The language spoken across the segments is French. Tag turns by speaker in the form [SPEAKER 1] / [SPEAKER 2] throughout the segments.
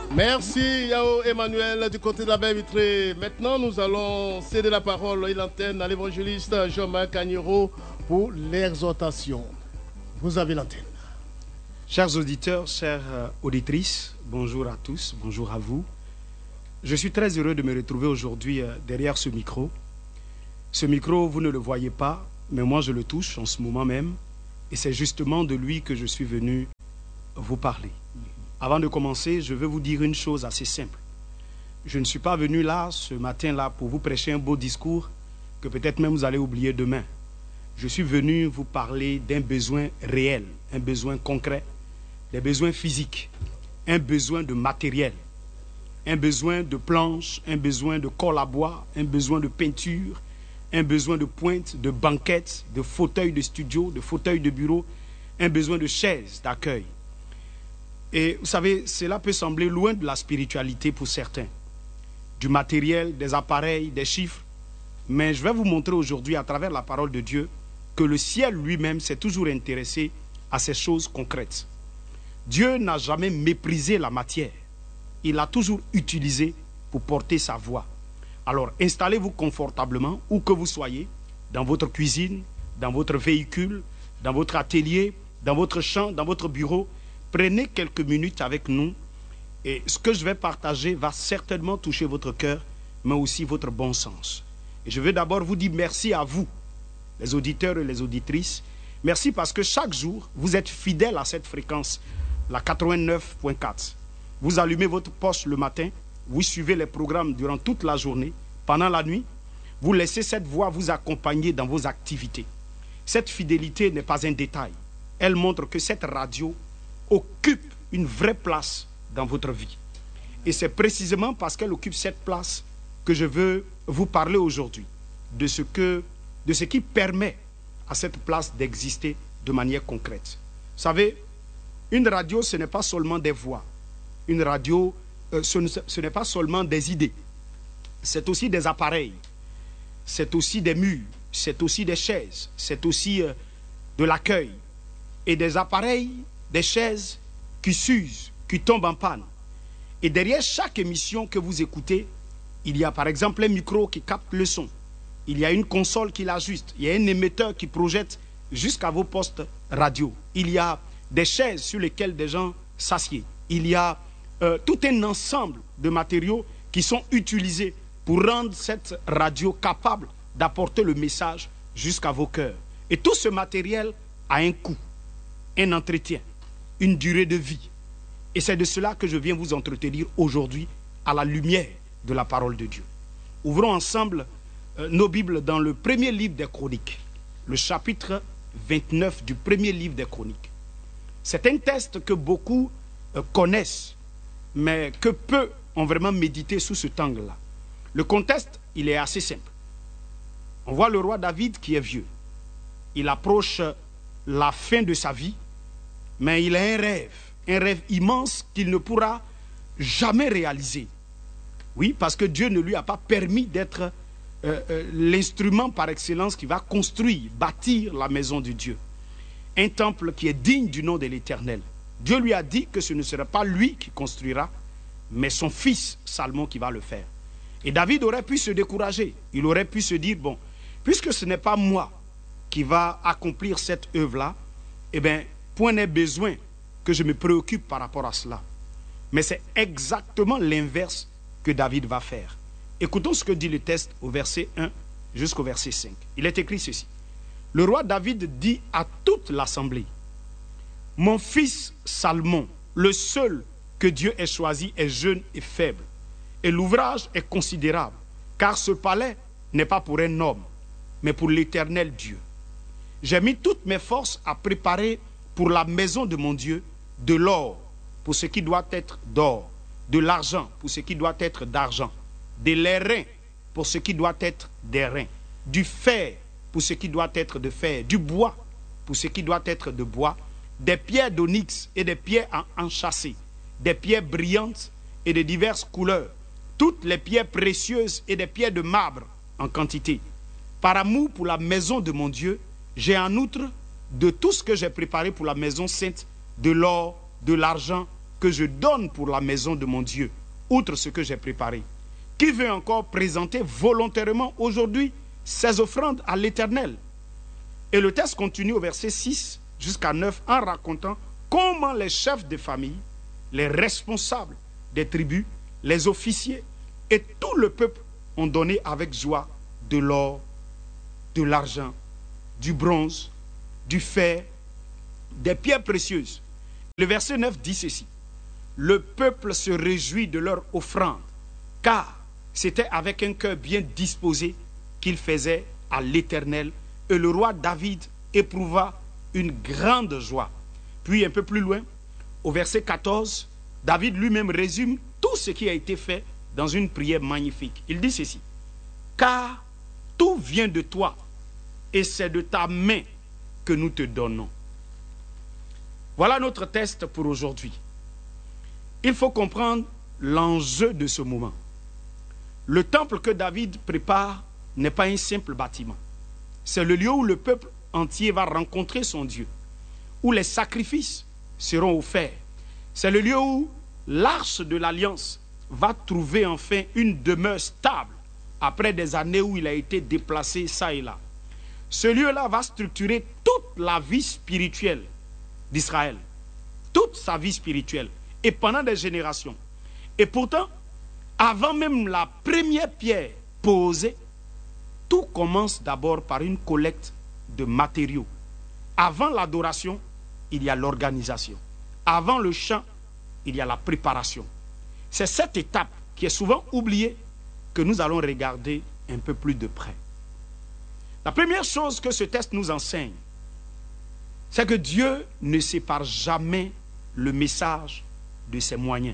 [SPEAKER 1] Merci Yao Emmanuel du côté de la baie vitrée. Maintenant, nous allons céder la parole et l'antenne à l'évangéliste Jean-Marc Agnero pour l'exhortation. Vous avez l'antenne.
[SPEAKER 2] Chers auditeurs, chères auditrices, bonjour à tous, bonjour à vous. Je suis très heureux de me retrouver aujourd'hui derrière ce micro. Ce micro, vous ne le voyez pas, mais moi je le touche en ce moment même. Et c'est justement de lui que je suis venu vous parler. Avant de commencer, je veux vous dire une chose assez simple. Je ne suis pas venu là, ce matin-là, pour vous prêcher un beau discours que peut-être même vous allez oublier demain. Je suis venu vous parler d'un besoin réel, un besoin concret, des besoins physiques, un besoin de matériel, un besoin de planches, un besoin de colle à bois, un besoin de peinture, un besoin de pointe, de banquettes, de fauteuils de studio, de fauteuils de bureau, un besoin de chaises d'accueil. Et vous savez, cela peut sembler loin de la spiritualité pour certains, du matériel, des appareils, des chiffres, mais je vais vous montrer aujourd'hui à travers la parole de Dieu que le ciel lui-même s'est toujours intéressé à ces choses concrètes. Dieu n'a jamais méprisé la matière, il l'a toujours utilisée pour porter sa voix. Alors installez-vous confortablement, où que vous soyez, dans votre cuisine, dans votre véhicule, dans votre atelier, dans votre champ, dans votre bureau. Prenez quelques minutes avec nous et ce que je vais partager va certainement toucher votre cœur, mais aussi votre bon sens. Et je veux d'abord vous dire merci à vous, les auditeurs et les auditrices. Merci parce que chaque jour, vous êtes fidèles à cette fréquence, la 89.4. Vous allumez votre poste le matin, vous suivez les programmes durant toute la journée, pendant la nuit, vous laissez cette voix vous accompagner dans vos activités. Cette fidélité n'est pas un détail. Elle montre que cette radio occupe une vraie place dans votre vie. Et c'est précisément parce qu'elle occupe cette place que je veux vous parler aujourd'hui de ce qui permet à cette place d'exister de manière concrète. Vous savez, une radio, ce n'est pas seulement des voix. Une radio, ce n'est pas seulement des idées. C'est aussi des appareils. C'est aussi des murs. C'est aussi des chaises. C'est aussi de l'accueil. Et des appareils, des chaises qui s'usent, qui tombent en panne. Et derrière chaque émission que vous écoutez, il y a par exemple un micro qui capte le son. Il y a une console qui l'ajuste. Il y a un émetteur qui projette jusqu'à vos postes radio. Il y a des chaises sur lesquelles des gens s'assiedent. Il y a tout un ensemble de matériaux qui sont utilisés pour rendre cette radio capable d'apporter le message jusqu'à vos cœurs. Et tout ce matériel a un coût, un entretien, une durée de vie. Et c'est de cela que je viens vous entretenir aujourd'hui à la lumière de la parole de Dieu. Ouvrons ensemble nos Bibles dans le premier livre des Chroniques, le chapitre 29 du premier livre des Chroniques. C'est un texte que beaucoup connaissent, mais que peu ont vraiment médité sous cet angle-là. Le contexte, il est assez simple. On voit le roi David qui est vieux. Il approche la fin de sa vie, mais il a un rêve immense qu'il ne pourra jamais réaliser. Oui, parce que Dieu ne lui a pas permis d'être l'instrument par excellence qui va construire, bâtir la maison de Dieu. Un temple qui est digne du nom de l'Éternel. Dieu lui a dit que ce ne sera pas lui qui construira, mais son fils Salomon qui va le faire. Et David aurait pu se décourager. Il aurait pu se dire, bon, puisque ce n'est pas moi qui va accomplir cette œuvre-là, eh bien, point n'est besoin que je me préoccupe par rapport à cela. Mais c'est exactement l'inverse que David va faire. Écoutons ce que dit le texte au verset 1 jusqu'au verset 5. Il est écrit ceci. Le roi David dit à toute l'assemblée, « Mon fils Salomon, le seul que Dieu ait choisi, est jeune et faible. Et l'ouvrage est considérable, car ce palais n'est pas pour un homme, mais pour l'Éternel Dieu. J'ai mis toutes mes forces à préparer pour la maison de mon Dieu de l'or pour ce qui doit être d'or, de l'argent pour ce qui doit être d'argent, de l'airain pour ce qui doit être d'airain, du fer pour ce qui doit être de fer, du bois pour ce qui doit être de bois, des pierres d'onyx et des pierres enchâssées, des pierres brillantes et de diverses couleurs, toutes les pierres précieuses et des pierres de marbre en quantité. Par amour pour la maison de mon Dieu, j'ai en outre de tout ce que j'ai préparé pour la maison sainte, de l'or, de l'argent, que je donne pour la maison de mon Dieu, outre ce que j'ai préparé? Qui veut encore présenter volontairement aujourd'hui ses offrandes à l'Éternel? Et le texte continue au verset 6 jusqu'à 9 en racontant comment les chefs de famille, les responsables des tribus, les officiers et tout le peuple ont donné avec joie de l'or, de l'argent, du bronze, du fer, des pierres précieuses. Le verset 9 dit ceci: le peuple se réjouit de leur offrande, car c'était avec un cœur bien disposé qu'ils faisaient à l'Éternel. Et le roi David éprouva une grande joie. Puis un peu plus loin, au verset 14, David lui-même résume tout ce qui a été fait dans une prière magnifique. Il dit ceci: car tout vient de toi, et c'est de ta main que nous te donnons. Voilà notre test pour aujourd'hui. Il faut comprendre l'enjeu de ce moment. Le temple que David prépare n'est pas un simple bâtiment. C'est le lieu où le peuple entier va rencontrer son Dieu, où les sacrifices seront offerts. C'est le lieu où l'arche de l'alliance va trouver enfin une demeure stable après des années où il a été déplacé ça et là. Ce lieu-là va structurer toute la vie spirituelle d'Israël, toute sa vie spirituelle, et pendant des générations. Et pourtant, avant même la première pierre posée, tout commence d'abord par une collecte de matériaux. Avant l'adoration, il y a l'organisation. Avant le chant, il y a la préparation. C'est cette étape qui est souvent oubliée que nous allons regarder un peu plus de près. La première chose que ce texte nous enseigne, c'est que Dieu ne sépare jamais le message de ses moyens.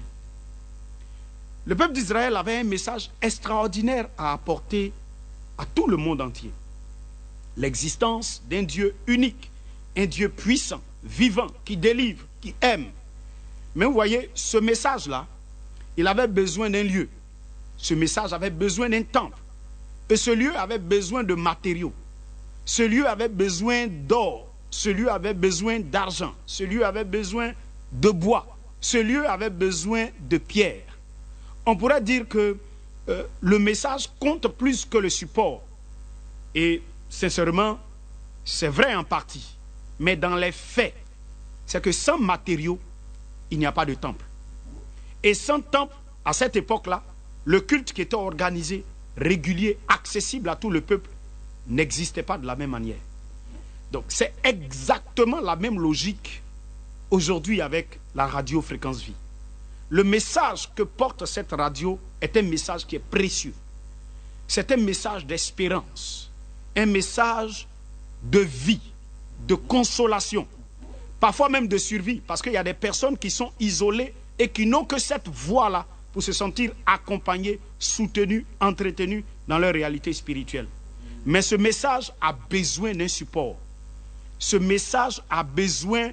[SPEAKER 2] Le peuple d'Israël avait un message extraordinaire à apporter à tout le monde entier. L'existence d'un Dieu unique, un Dieu puissant, vivant, qui délivre, qui aime. Mais vous voyez, ce message-là, il avait besoin d'un lieu. Ce message avait besoin d'un temple. Et ce lieu avait besoin de matériaux. Ce lieu avait besoin d'or. Ce lieu avait besoin d'argent. Ce lieu avait besoin de bois. Ce lieu avait besoin de pierre. On pourrait dire que le message compte plus que le support. Et sincèrement, c'est vrai en partie. Mais dans les faits, c'est que sans matériaux, il n'y a pas de temple. Et sans temple, à cette époque-là, le culte qui était organisé, régulier, accessible à tout le peuple, n'existait pas de la même manière. Donc c'est exactement la même logique aujourd'hui avec la radio Fréquence Vie. Le message que porte cette radio est un message qui est précieux. C'est un message d'espérance, un message de vie, de consolation, parfois même de survie, parce qu'il y a des personnes qui sont isolées et qui n'ont que cette voie-là pour se sentir accompagnées, soutenues, entretenues dans leur réalité spirituelle. Mais ce message a besoin d'un support. Ce message a besoin,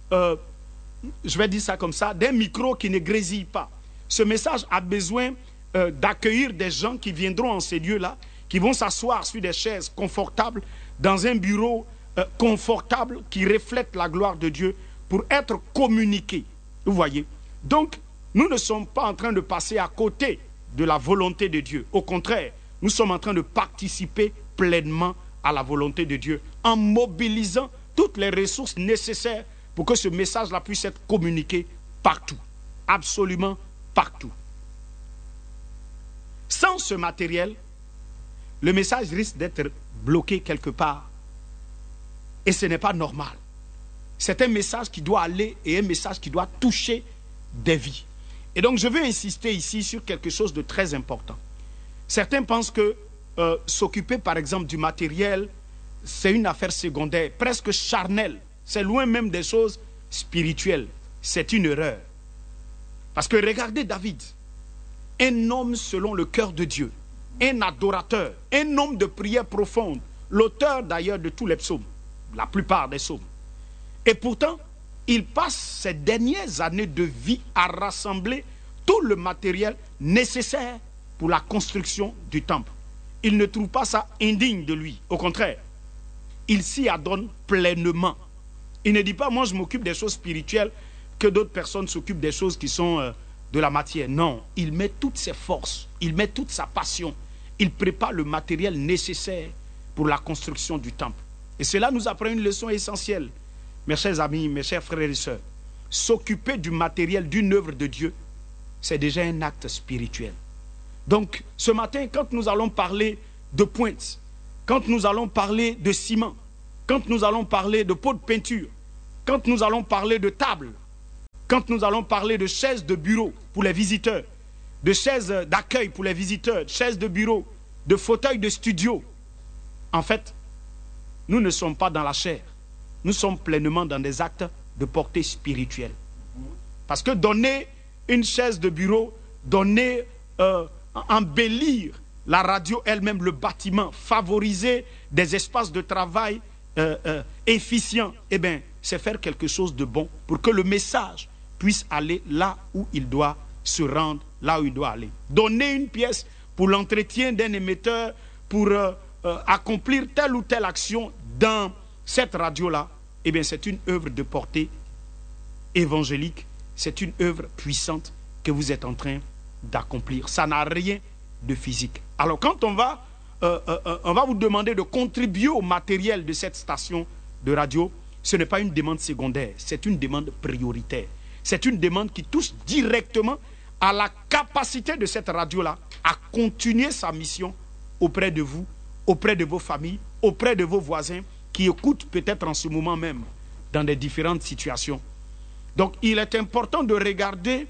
[SPEAKER 2] je vais dire ça comme ça, d'un micro qui ne grésille pas. Ce message a besoin d'accueillir des gens qui viendront en ces lieux-là, qui vont s'asseoir sur des chaises confortables, dans un bureau confortable qui reflète la gloire de Dieu pour être communiqués. Vous voyez? Donc, nous ne sommes pas en train de passer à côté de la volonté de Dieu. Au contraire, nous sommes en train de participer pleinement à la volonté de Dieu en mobilisant toutes les ressources nécessaires pour que ce message-là puisse être communiqué partout, absolument partout. Sans ce matériel, le message risque d'être bloqué quelque part. Et ce n'est pas normal. C'est un message qui doit aller et un message qui doit toucher des vies. Et donc je veux insister ici sur quelque chose de très important. Certains pensent que s'occuper par exemple du matériel, c'est une affaire secondaire, presque charnelle. C'est loin même des choses spirituelles. C'est une erreur. Parce que regardez David, un homme selon le cœur de Dieu, un adorateur, un homme de prière profonde, l'auteur d'ailleurs de tous les psaumes, la plupart des psaumes. Et pourtant, il passe ses dernières années de vie à rassembler tout le matériel nécessaire pour la construction du temple. Il ne trouve pas ça indigne de lui. Au contraire, il s'y adonne pleinement. Il ne dit pas, moi je m'occupe des choses spirituelles que d'autres personnes s'occupent des choses qui sont de la matière. Non, il met toutes ses forces, il met toute sa passion, il prépare le matériel nécessaire pour la construction du temple. Et cela nous apprend une leçon essentielle, mes chers amis, mes chers frères et sœurs. S'occuper du matériel d'une œuvre de Dieu, c'est déjà un acte spirituel. Donc, ce matin, quand nous allons parler de pointe, quand nous allons parler de ciment, quand nous allons parler de pots de peinture, quand nous allons parler de table, quand nous allons parler de chaises de bureau pour les visiteurs, de chaises d'accueil pour les visiteurs, de chaises de bureau, de fauteuils de studio, en fait, nous ne sommes pas dans la chair. Nous sommes pleinement dans des actes de portée spirituelle. Parce que donner une chaise de bureau, donner, embellir la radio elle-même, le bâtiment, favoriser des espaces de travail efficients, eh bien, c'est faire quelque chose de bon pour que le message puisse aller là où il doit se rendre, là où il doit aller. Donner une pièce pour l'entretien d'un émetteur, pour accomplir telle ou telle action dans cette radio-là, eh bien, c'est une œuvre de portée évangélique, c'est une œuvre puissante que vous êtes en train d'accomplir. Ça n'a rien de physique. Alors, quand on va vous demander de contribuer au matériel de cette station de radio, ce n'est pas une demande secondaire, c'est une demande prioritaire. C'est une demande qui touche directement à la capacité de cette radio-là à continuer sa mission auprès de vous, auprès de vos familles, auprès de vos voisins qui écoutent peut-être en ce moment même dans des différentes situations. Donc, il est important de regarder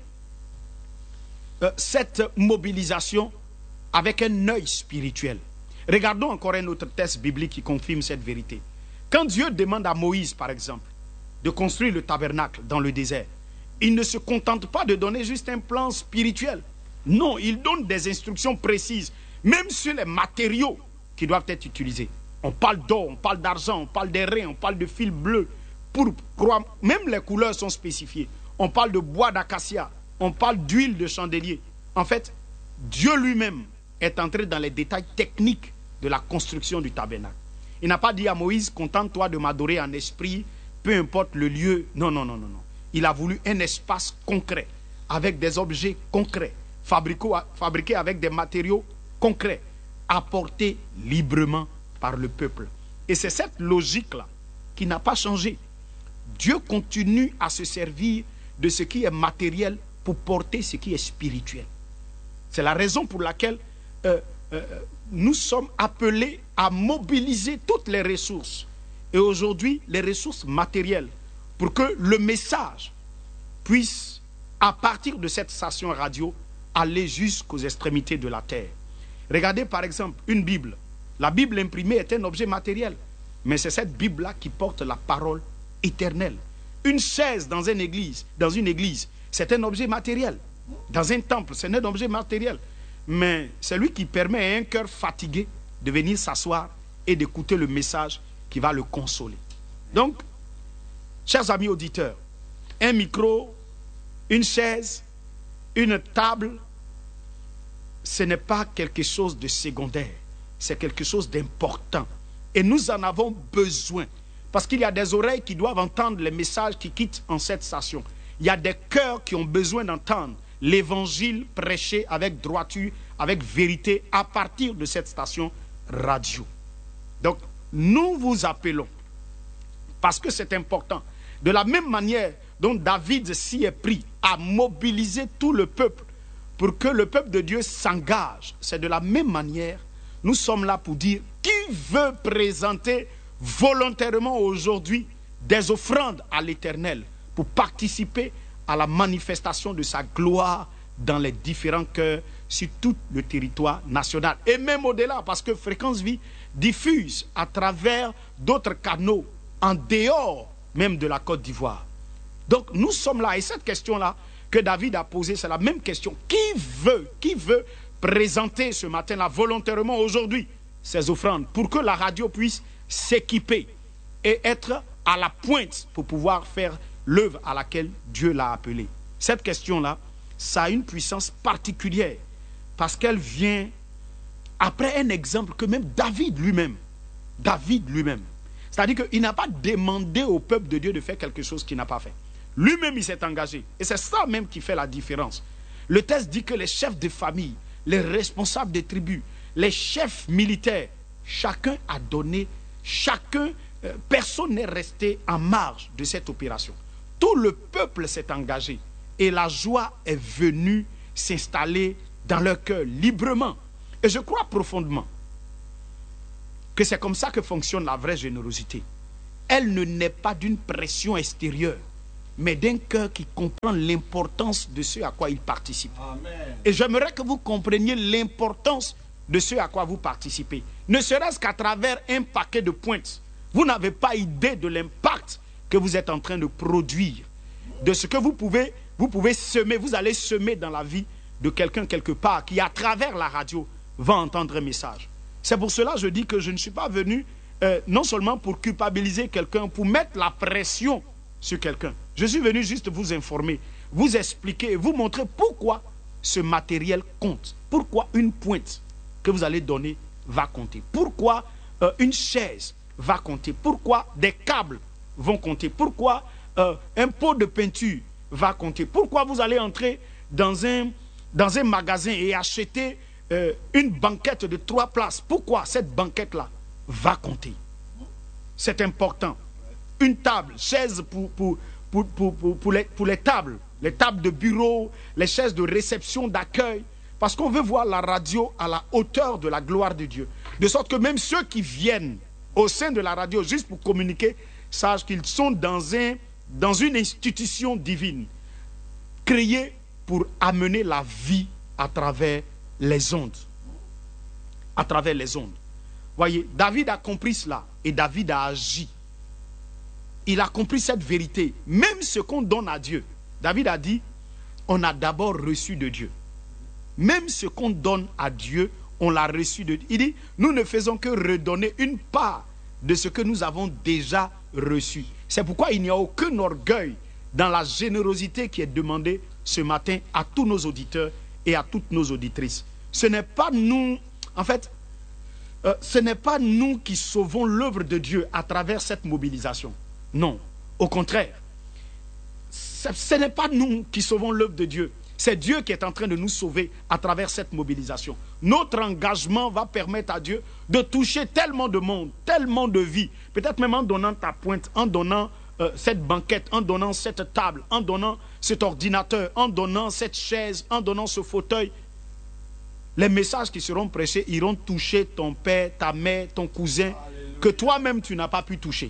[SPEAKER 2] cette mobilisation avec un œil spirituel. Regardons encore un autre texte biblique qui confirme cette vérité. Quand Dieu demande à Moïse, par exemple, de construire le tabernacle dans le désert, il ne se contente pas de donner juste un plan spirituel. Non, il donne des instructions précises, même sur les matériaux qui doivent être utilisés. On parle d'or, on parle d'argent, on parle d'airain, on parle de fil bleu, pourpre, même les couleurs sont spécifiées. On parle de bois d'acacia, on parle d'huile de chandelier. En fait, Dieu lui-même est entré dans les détails techniques de la construction du tabernacle. Il n'a pas dit à Moïse, contente-toi de m'adorer en esprit, peu importe le lieu. Non, non, non, non, non. Il a voulu un espace concret, avec des objets concrets, fabriqués avec des matériaux concrets, apportés librement par le peuple. Et c'est cette logique-là qui n'a pas changé. Dieu continue à se servir de ce qui est matériel pour porter ce qui est spirituel. C'est la raison pour laquelle nous sommes appelés à mobiliser toutes les ressources. Et aujourd'hui, les ressources matérielles, pour que le message puisse, à partir de cette station radio, aller jusqu'aux extrémités de la terre. Regardez par exemple une Bible. La Bible imprimée est un objet matériel, mais c'est cette Bible-là qui porte la parole éternelle. Une chaise dans une église, c'est un objet matériel. Dans un temple, c'est un objet matériel. Mais c'est lui qui permet à un cœur fatigué de venir s'asseoir et d'écouter le message qui va le consoler. Donc, chers amis auditeurs, un micro, une chaise, une table, ce n'est pas quelque chose de secondaire, c'est quelque chose d'important. Et nous en avons besoin, parce qu'il y a des oreilles qui doivent entendre les messages qui quittent en cette station. Il y a des cœurs qui ont besoin d'entendre l'évangile prêché avec droiture, avec vérité, à partir de cette station radio. Donc, nous vous appelons, parce que c'est important, de la même manière dont David s'y est pris à mobiliser tout le peuple pour que le peuple de Dieu s'engage. C'est de la même manière, nous sommes là pour dire qui veut présenter volontairement aujourd'hui des offrandes à l'Éternel pour participer à la manifestation de sa gloire dans les différents cœurs sur tout le territoire national et même au-delà, parce que Fréquence Vie diffuse à travers d'autres canaux en dehors même de la Côte d'Ivoire. Donc nous sommes là, et cette question-là que David a posée, c'est la même question. Qui veut présenter ce matin-là volontairement aujourd'hui ces offrandes pour que la radio puisse s'équiper et être à la pointe pour pouvoir faire l'œuvre à laquelle Dieu l'a appelé. Cette question-là, ça a une puissance particulière parce qu'elle vient après un exemple que même David lui-même, c'est-à-dire qu'il n'a pas demandé au peuple de Dieu de faire quelque chose qu'il n'a pas fait. Lui-même, il s'est engagé. Et c'est ça même qui fait la différence. Le texte dit que les chefs de famille, les responsables des tribus, les chefs militaires, chacun a donné, personne n'est resté en marge de cette opération. Tout le peuple s'est engagé et la joie est venue s'installer dans leur cœur librement. Et je crois profondément que c'est comme ça que fonctionne la vraie générosité. Elle ne naît pas d'une pression extérieure, mais d'un cœur qui comprend l'importance de ce à quoi il participe. Amen. Et j'aimerais que vous compreniez l'importance de ce à quoi vous participez. Ne serait-ce qu'à travers un paquet de pointes. Vous n'avez pas idée de l'impact que vous êtes en train de produire, de ce que vous pouvez semer. Vous allez semer dans la vie de quelqu'un quelque part qui, à travers la radio, va entendre un message. C'est pour cela que je dis que je ne suis pas venu non seulement pour culpabiliser quelqu'un, pour mettre la pression sur quelqu'un. Je suis venu juste vous informer, vous expliquer, vous montrer pourquoi ce matériel compte. Pourquoi une pointe que vous allez donner va compter. Pourquoi une chaise va compter. Pourquoi des câbles vont compter. Pourquoi un pot de peinture va compter. Pourquoi vous allez entrer dans un magasin et acheter une banquette de 3 places. Pourquoi cette banquette-là va compter. C'est important. Une table, chaise pour les tables de bureau, les chaises de réception, d'accueil. Parce qu'on veut voir la radio à la hauteur de la gloire de Dieu. De sorte que même ceux qui viennent au sein de la radio juste pour communiquer, sachent qu'ils sont dans une institution divine, créée pour amener la vie à travers les ondes. À travers les ondes. Voyez, David a compris cela et David a agi. Il a compris cette vérité. Même ce qu'on donne à Dieu. David a dit, on a d'abord reçu de Dieu. Même ce qu'on donne à Dieu, on l'a reçu de Dieu. Il dit, nous ne faisons que redonner une part de ce que nous avons déjà reçu. C'est pourquoi il n'y a aucun orgueil dans la générosité qui est demandée ce matin à tous nos auditeurs et à toutes nos auditrices. Ce n'est pas nous, en fait, ce n'est pas nous qui sauvons l'œuvre de Dieu à travers cette mobilisation. Non, au contraire. Ce n'est pas nous qui sauvons l'œuvre de Dieu. C'est Dieu qui est en train de nous sauver à travers cette mobilisation. Notre engagement va permettre à Dieu de toucher tellement de monde, tellement de vies. Peut-être même en donnant ta pointe, en donnant cette banquette, en donnant cette table, en donnant cet ordinateur, en donnant cette chaise, en donnant ce fauteuil. Les messages qui seront prêchés iront toucher ton père, ta mère, ton cousin, que toi-même tu n'as pas pu toucher.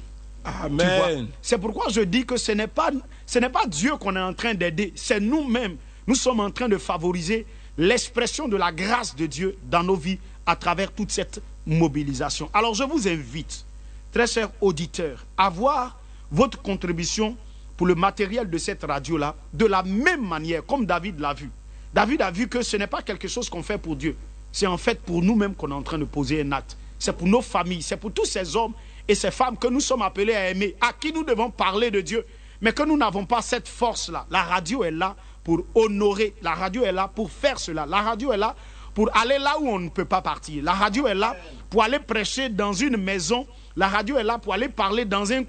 [SPEAKER 3] Amen.
[SPEAKER 2] C'est pourquoi je dis que ce n'est pas Dieu qu'on est en train d'aider, c'est nous-mêmes. Nous sommes en train de favoriser l'expression de la grâce de Dieu dans nos vies à travers toute cette mobilisation. Alors je vous invite, très chers auditeurs, à voir votre contribution pour le matériel de cette radio-là de la même manière, comme David l'a vu. David a vu que ce n'est pas quelque chose qu'on fait pour Dieu. C'est en fait pour nous-mêmes qu'on est en train de poser un acte. C'est pour nos familles, c'est pour tous ces hommes et ces femmes que nous sommes appelés à aimer, à qui nous devons parler de Dieu, mais que nous n'avons pas cette force-là. La radio est là pour honorer. La radio est là pour faire cela. La radio est là pour aller là où on ne peut pas partir. La radio est là pour aller prêcher dans une maison. La radio est là pour aller parler dans un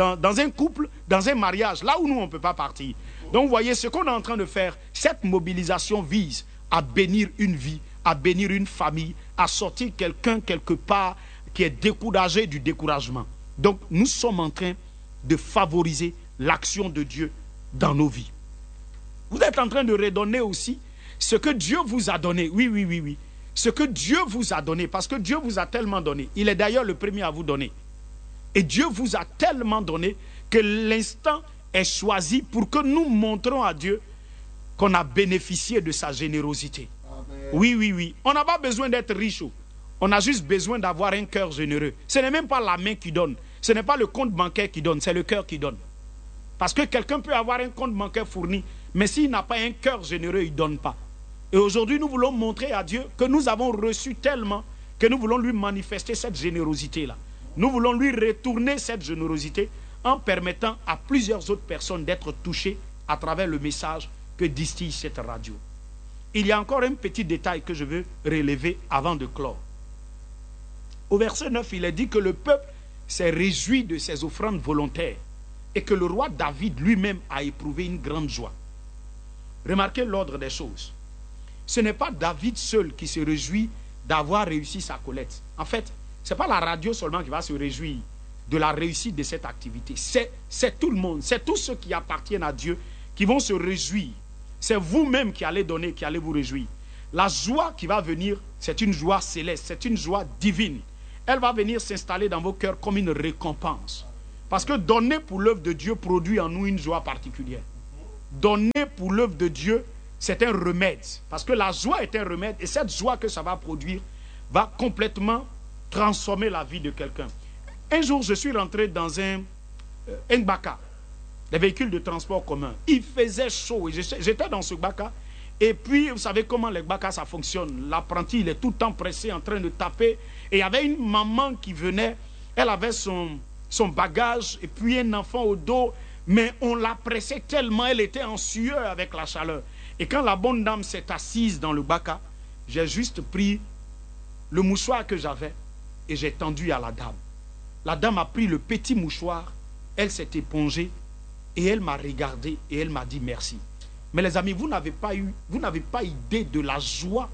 [SPEAKER 2] couple, dans un mariage, là où nous on ne peut pas partir. Donc vous voyez, ce qu'on est en train de faire, cette mobilisation vise à bénir une vie, à bénir une famille, à sortir quelqu'un quelque part qui est découragé du découragement. Donc nous sommes en train de favoriser l'action de Dieu dans nos vies. Vous êtes en train de redonner aussi ce que Dieu vous a donné. Oui. Ce que Dieu vous a donné, parce que Dieu vous a tellement donné. Il est d'ailleurs le premier à vous donner. Et Dieu vous a tellement donné que l'instant est choisi pour que nous montrons à Dieu qu'on a bénéficié de sa générosité. Amen. Oui. On n'a pas besoin d'être riche. On a juste besoin d'avoir un cœur généreux. Ce n'est même pas la main qui donne. Ce n'est pas le compte bancaire qui donne, c'est le cœur qui donne. Parce que quelqu'un peut avoir un compte bancaire fourni, mais s'il n'a pas un cœur généreux, il ne donne pas. Et aujourd'hui, nous voulons montrer à Dieu que nous avons reçu tellement que nous voulons lui manifester cette générosité-là. Nous voulons lui retourner cette générosité en permettant à plusieurs autres personnes d'être touchées à travers le message que distille cette radio. Il y a encore un petit détail que je veux relever avant de clore. Au verset 9, il est dit que le peuple s'est réjoui de ses offrandes volontaires
[SPEAKER 3] et que le roi David lui-même a éprouvé une grande joie. Remarquez l'ordre des choses. Ce n'est pas David seul qui se réjouit d'avoir réussi sa collecte. En fait, ce n'est pas la radio seulement qui va se réjouir de la réussite de cette activité. C'est tout le monde, c'est tous ceux qui appartiennent à Dieu qui vont se réjouir. C'est vous-même qui allez donner, qui allez vous réjouir. La joie qui va venir, c'est une joie céleste, c'est une joie divine. Elle va venir s'installer dans vos cœurs comme une récompense. Parce que donner pour l'œuvre de Dieu produit en nous une joie particulière. Donner pour l'œuvre de Dieu, c'est un remède. Parce que la joie est un remède et cette joie que ça va produire va complètement transformer la vie de quelqu'un. Un jour, je suis rentré dans un Ngbaka, des véhicules de transport commun. Il faisait chaud et j'étais dans ce Ngbaka. Et puis, vous savez comment les Ngbaka, ça fonctionne. L'apprenti, il est tout le temps pressé, en train de taper. Et il y avait une maman qui venait, elle avait son bagage et puis un enfant au dos. Mais on la pressait tellement, elle était en sueur avec la chaleur. Et quand la bonne dame s'est assise dans le Ngbaka, j'ai juste pris le mouchoir que j'avais et j'ai tendu à la dame. La dame a pris le petit mouchoir, elle s'est épongée et elle m'a regardé et elle m'a dit merci. Mais les amis, vous n'avez pas idée de la joie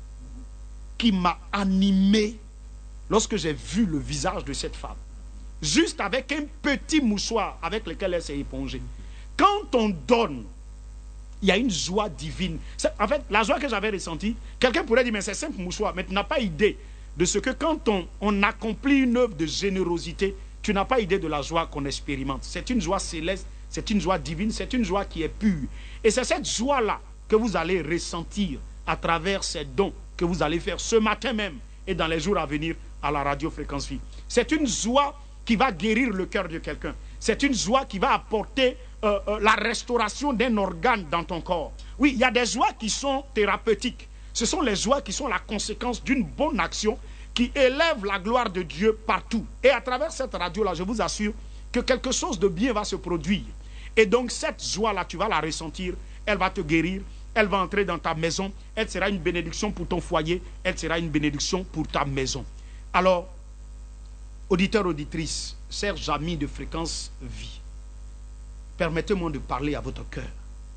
[SPEAKER 3] qui m'a animé lorsque j'ai vu le visage de cette femme. Juste avec un petit mouchoir avec lequel elle s'est épongée. Quand on donne, il y a une joie divine. En fait, la joie que j'avais ressentie, quelqu'un pourrait dire, mais c'est simple mouchoir, mais tu n'as pas idée de ce que quand on accomplit une œuvre de générosité, tu n'as pas idée de la joie qu'on expérimente. C'est une joie céleste, c'est une joie divine, c'est une joie qui est pure. Et c'est cette joie-là que vous allez ressentir à travers ces dons que vous allez faire ce matin même et dans les jours à venir à la radio Fréquence Vie. C'est une joie qui va guérir le cœur de quelqu'un. C'est une joie qui va apporter la restauration d'un organe dans ton corps. Oui, il y a des joies qui sont thérapeutiques. Ce sont les joies qui sont la conséquence d'une bonne action qui élève la gloire de Dieu partout. Et à travers cette radio-là, je vous assure que quelque chose de bien va se produire. Et donc cette joie-là, tu vas la ressentir, elle va te guérir, elle va entrer dans ta maison, elle sera une bénédiction pour ton foyer, elle sera une bénédiction pour ta maison. Alors, auditeurs, auditrices, chers amis de Fréquence Vie, permettez-moi de parler à votre cœur,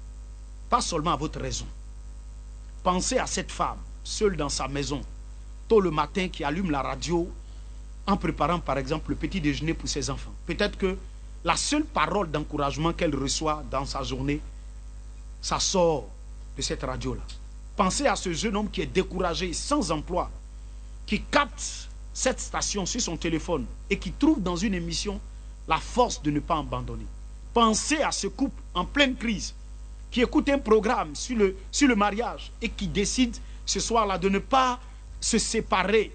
[SPEAKER 3] pas seulement à votre raison. Pensez à cette femme, seule dans sa maison, tôt le matin, qui allume la radio en préparant par exemple le petit déjeuner pour ses enfants. Peut-être que la seule parole d'encouragement qu'elle reçoit dans sa journée, ça sort de cette radio-là. Pensez à ce jeune homme qui est découragé, sans emploi, qui capte cette station sur son téléphone et qui trouve dans une émission la force de ne pas abandonner. Pensez à ce couple en pleine crise qui écoute un programme sur le mariage et qui décide ce soir-là de ne pas se séparer,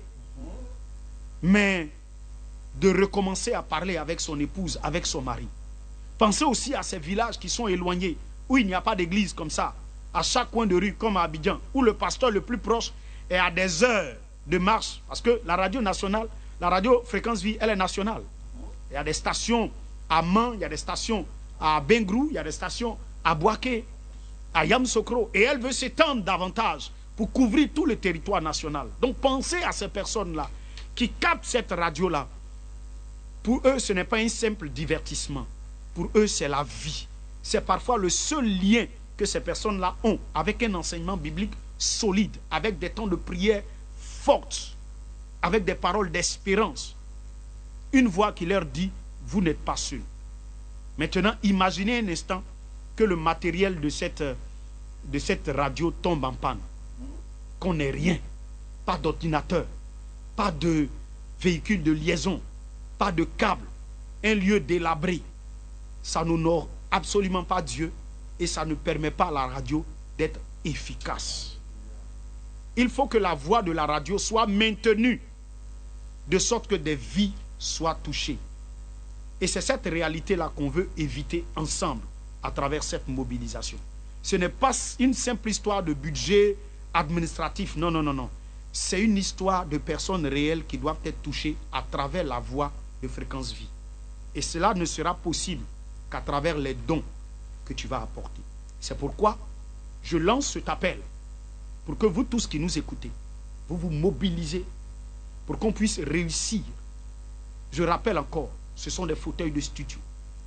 [SPEAKER 3] mais de recommencer à parler avec son épouse, avec son mari. Pensez aussi à ces villages qui sont éloignés, où il n'y a pas d'église comme ça, à chaque coin de rue, comme à Abidjan, où le pasteur le plus proche est à des heures de marche, parce que la radio nationale, la radio Fréquence Vie, elle est nationale. Il y a des stations à Man, il y a des stations à Bengrou, il y a des stations à Boaké, à Yamsokro, et elle veut s'étendre davantage pour couvrir tout le territoire national. Donc pensez à ces personnes-là qui captent cette radio-là. Pour eux, ce n'est pas un simple divertissement. Pour eux, c'est la vie. C'est parfois le seul lien que ces personnes-là ont avec un enseignement biblique solide, avec des temps de prière fortes, avec des paroles d'espérance. Une voix qui leur dit, vous n'êtes pas seuls. Maintenant, imaginez un instant que le matériel de cette radio tombe en panne. Qu'on n'ait rien, pas d'ordinateur, pas de véhicule de liaison, pas de câble, un lieu délabré. Ça n'honore absolument pas Dieu et ça ne permet pas à la radio d'être efficace. Il faut que la voix de la radio soit maintenue de sorte que des vies soient touchées. Et c'est cette réalité-là qu'on veut éviter ensemble à travers cette mobilisation. Ce n'est pas une simple histoire de budget administratif, non, non, non, non. C'est une histoire de personnes réelles qui doivent être touchées à travers la voix de Fréquence Vie. Et cela ne sera possible qu'à travers les dons que tu vas apporter. C'est pourquoi je lance cet appel pour que vous tous qui nous écoutez, vous vous mobilisez pour qu'on puisse réussir. Je rappelle encore, ce sont des fauteuils de studio,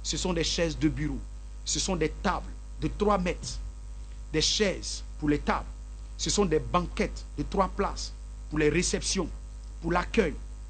[SPEAKER 3] ce sont des chaises de bureau. Ce sont des tables de 3 mètres. Des chaises pour les tables. Ce sont des banquettes de 3 places pour les réceptions, pour l'accueil.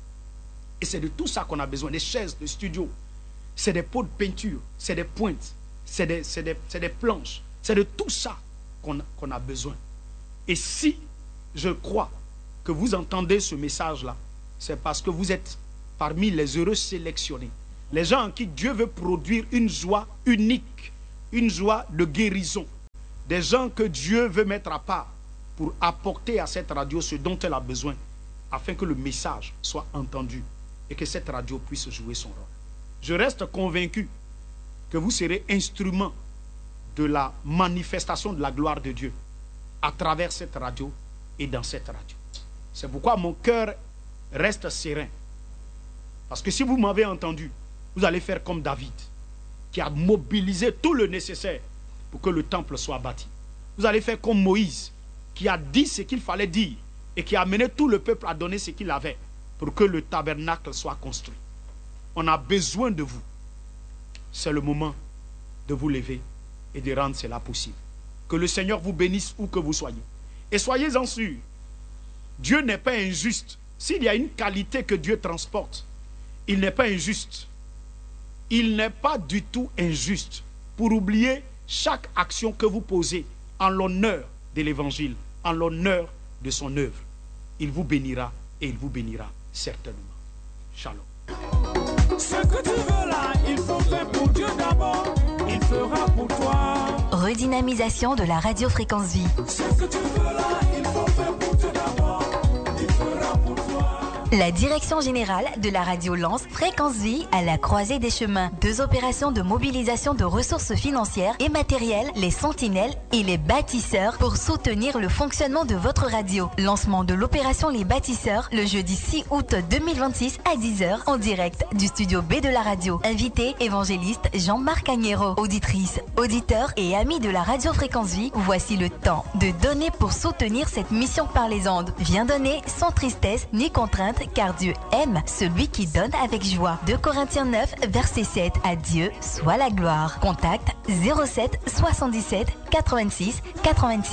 [SPEAKER 3] Et c'est de tout ça qu'on a besoin. Des chaises de studio. C'est des pots de peinture. C'est des pointes. C'est des planches. C'est de tout ça qu'on a besoin. Et si je crois que vous entendez ce message-là, c'est parce que vous êtes parmi les heureux sélectionnés. Les gens en qui Dieu veut produire une joie unique, une joie de guérison. Des gens que Dieu veut mettre à part pour apporter à cette radio ce dont elle a besoin, afin que le message soit entendu et que cette radio puisse jouer son rôle. Je reste convaincu que vous serez instrument de la manifestation de la gloire de Dieu à travers cette radio et dans cette radio. C'est pourquoi mon cœur reste serein. Parce que si vous m'avez entendu, vous allez faire comme David, qui a mobilisé tout le nécessaire pour que le temple soit bâti. Vous allez faire comme Moïse, qui a dit ce qu'il fallait dire et qui a amené tout le peuple à donner ce qu'il avait pour que le tabernacle soit construit. On a besoin de vous. C'est le moment de vous lever et de rendre cela possible. Que le Seigneur vous bénisse où que vous soyez. Et soyez-en sûrs, Dieu n'est pas injuste. S'il y a une qualité que Dieu transporte, il n'est pas injuste. Il n'est pas du tout injuste pour oublier chaque action que vous posez en l'honneur de l'évangile, en l'honneur de son œuvre. Il vous bénira et il vous bénira certainement. Shalom.
[SPEAKER 4] Ce que tu veux là, il faut faire pour Dieu d'abord, il fera pour toi.
[SPEAKER 5] Redynamisation de la radio Fréquence Vie.
[SPEAKER 4] Ce que tu veux là, il faut faire pour Dieu d'abord, il fera pour toi.
[SPEAKER 5] La direction générale de la radio lance Fréquence Vie à la croisée des chemins. 2 opérations de mobilisation de ressources financières et matérielles, les sentinelles et les bâtisseurs pour soutenir le fonctionnement de votre radio. Lancement de l'opération Les Bâtisseurs le jeudi 6 août 2026 à 10h en direct du studio B de la radio. Invité évangéliste Jean-Marc Agnero. Auditrices, auditeurs et amis de la radio Fréquence Vie, voici le temps de donner pour soutenir cette mission par les ondes. Viens donner sans tristesse ni contrainte, car Dieu aime celui qui donne avec joie. 2 Corinthiens 9, verset 7. À Dieu soit la gloire. Contact 07 77 86 86